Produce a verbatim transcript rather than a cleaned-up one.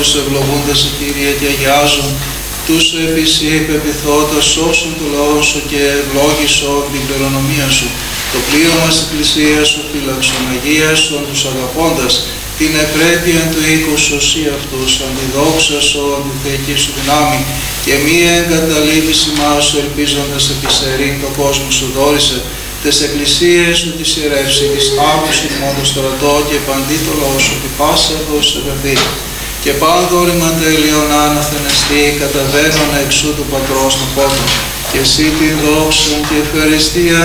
τους ευλογούντας Κύριε και αγιάζουν, τους επισή πεπιθώτας σώσουν το λαό σου και ευλόγησον την κληρονομία σου. Το πλοίωμα της Εκκλησίας σου φύλαξον, αγίασον τους αγαπώντας, την επρέπεια του οίκου σου σύ αυτούς, αντιδόξασον τη θεϊκή σου δυνάμει, και μη εγκαταλείπεις ημάς σου ελπίζοντας επισερήν το κόσμο σου δόρισε, τες εκκλησίες σου της ιερεύση, της άκουση ημών το στρατό και παντί το λαό σου, τη πάσα δόση αγαθή. Και πάντο ρήμα τέλειον αναθενεστεί, καταβαίνον εξού του Πατρός των Πότων, και εσύ την δόξα και ευχαριστία